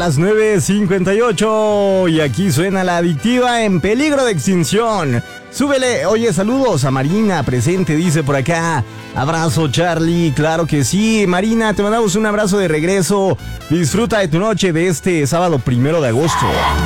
las 9:58 y aquí suena La Adictiva en peligro de extinción. Súbele. Oye, saludos a Marina, presente, dice por acá. Abrazo, Charlie. Claro que sí. Marina, te mandamos un abrazo de regreso. Disfruta de tu noche de este sábado 1 de agosto.